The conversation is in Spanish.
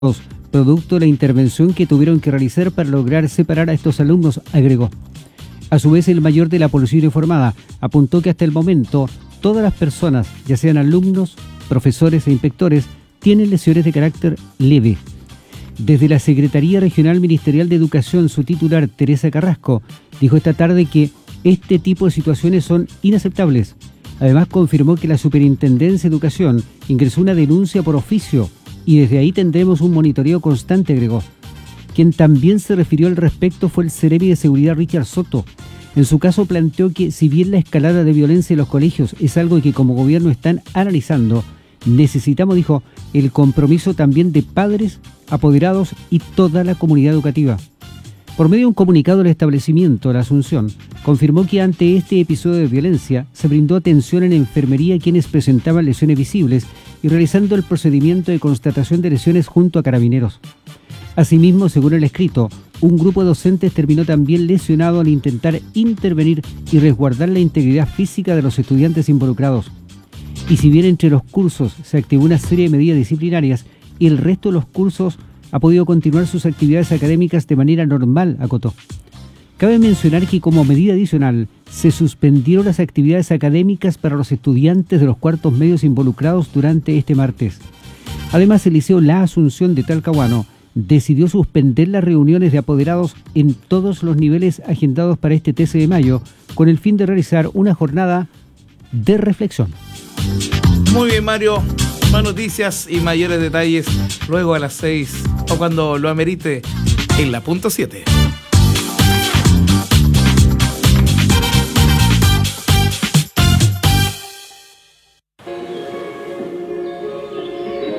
producto de la intervención que tuvieron que realizar para lograr separar a estos alumnos, agregó. A su vez, el mayor de la Policía Uniformada apuntó que hasta el momento todas las personas, ya sean alumnos, profesores e inspectores, tienen lesiones de carácter leve. Desde la Secretaría Regional Ministerial de Educación, su titular, Teresa Carrasco, dijo esta tarde que este tipo de situaciones son inaceptables. Además, confirmó que la Superintendencia de Educación ingresó una denuncia por oficio y desde ahí tendremos un monitoreo constante, agregó. Quien también se refirió al respecto fue el Seremi de Seguridad Richard Soto. En su caso planteó que si bien la escalada de violencia en los colegios es algo que como gobierno están analizando, necesitamos, dijo, el compromiso también de padres, apoderados y toda la comunidad educativa. Por medio de un comunicado, el establecimiento, la Asunción, confirmó que ante este episodio de violencia se brindó atención en enfermería a quienes presentaban lesiones visibles y realizando el procedimiento de constatación de lesiones junto a carabineros. Asimismo, según el escrito, un grupo de docentes terminó también lesionado al intentar intervenir y resguardar la integridad física de los estudiantes involucrados. Y si bien entre los cursos se activó una serie de medidas disciplinarias, el resto de los cursos ha podido continuar sus actividades académicas de manera normal, acotó. Cabe mencionar que como medida adicional se suspendieron las actividades académicas para los estudiantes de los cuartos medios involucrados durante este martes. Además, el Liceo La Asunción de Talcahuano decidió suspender las reuniones de apoderados en todos los niveles agendados para este 13 de mayo, con el fin de realizar una jornada de reflexión. Muy bien, Mario. Más noticias y mayores detalles luego a las 6 o cuando lo amerite en la punto 7.